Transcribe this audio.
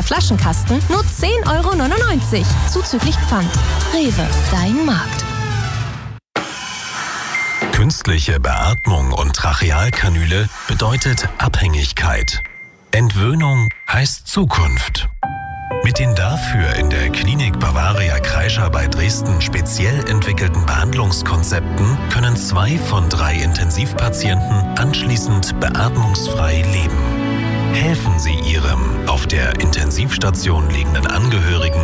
Flaschenkasten nur 10,99 € zuzüglich Pfand. Rewe, dein Markt. Künstliche Beatmung und Trachealkanüle bedeutet Abhängigkeit. Entwöhnung heißt Zukunft. Mit den dafür in der Klinik Bavaria Kreischer bei Dresden speziell entwickelten Behandlungskonzepten können 2 von 3 Intensivpatienten anschließend beatmungsfrei leben. Helfen Sie Ihrem auf der Intensivstation liegenden Angehörigen